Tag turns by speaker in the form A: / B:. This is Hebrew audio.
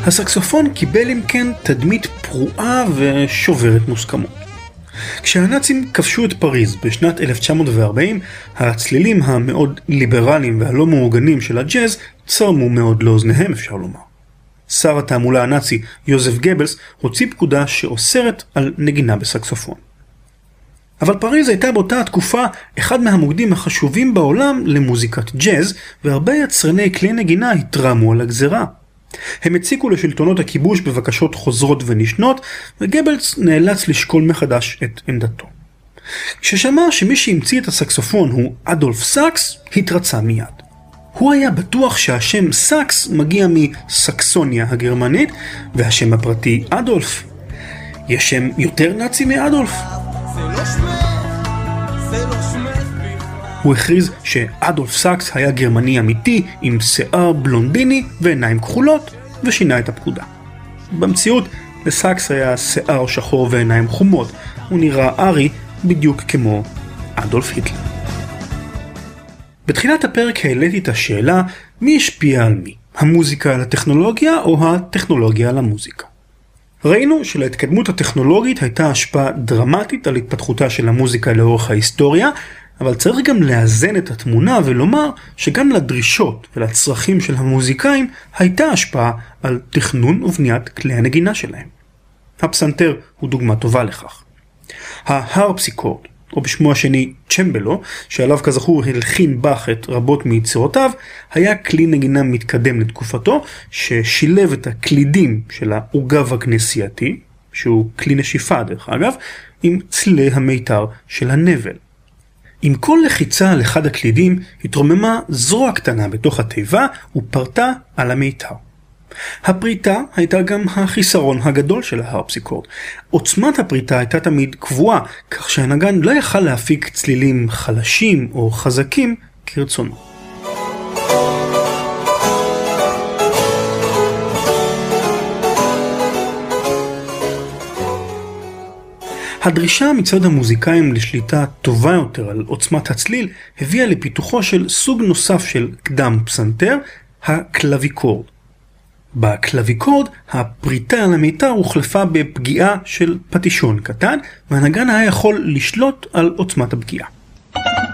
A: הסקסופון קיבל אם כן תדמית פרועה ושוברת מוסכמות. כשהנאצים כבשו את פריז בשנת 1940, הצלילים המאוד ליברליים והלא מאורגנים של הג'אז צרמו מאוד לאוזניהם, אפשר לומר. שר התעמולה הנאצי יוזף גבלס הוציא פקודה שאוסרת על נגינה בסקסופון. אבל פריז הייתה באותה התקופה אחד מהמוקדים החשובים בעולם למוזיקת ג'אז, והרבה יצרני כלי נגינה התרמו על הגזרה. הם הציקו לשלטונות הכיבוש בבקשות חוזרות ונשנות, וגבלס נאלץ לשקול מחדש את עמדתו. כששמע שמי שהמציא את הסקסופון הוא אדולף סאקס, התרצה מיד. הוא היה בטוח שהשם סאקס מגיע מסקסוניה הגרמנית, והשם הפרטי אדולף. יש שם יותר נאצי מאדולף? הוא הכריז שאדולף סאקס היה גרמני אמיתי עם שיער בלונדיני ועיניים כחולות, ושינה את הפקודה. במציאות לסאקס היה שיער שחור ועיניים חומות. הוא נראה ארי בדיוק כמו אדולף היטלר. בתחילת הפרק העליתי את השאלה מי השפיע על מי, המוזיקה על הטכנולוגיה או הטכנולוגיה על המוזיקה. ראינו שלהתקדמות הטכנולוגית הייתה השפעה דרמטית על התפתחותה של המוזיקה לאורך ההיסטוריה, אבל צריך גם לאזן את התמונה ולומר שגם לדרישות ולצרכים של המוזיקאים הייתה השפעה על תכנון ובניית כלי הנגינה שלהם. הפסנתר הוא דוגמה טובה לכך. ההרפסיקורד, או בשמו השני צ'מבלו, שעליו כזכור הלחין באך את רבות מיצירותיו, היה כלי נגינה מתקדם לתקופתו, ששילב את הקלידים של העוגב הכנסייתי, שהוא כלי נשיפה דרך אגב, עם צלילי המיתר של הנבל. עם כל לחיצה על אחד הקלידים התרוממה זרוע קטנה בתוך התיבה ופרטה על המיתר. הפריטה הייתה גם החיסרון הגדול של ההרפסיקורד. עוצמת הפריטה הייתה תמיד קבועה, כך שהנגן לא יכל להפיק צלילים חלשים או חזקים כרצונו. הדרישה מצד המוזיקאים לשליטה טובה יותר על עוצמת הצליל הביאה לפיתוחו של סוג נוסף של קדם פסנתר, הקלוויקורד. בקלוויקורד הפריטה על המיתר הוחלפה בפגיעה של פטישון קטן, והנגן היה יכול לשלוט על עוצמת הפגיעה.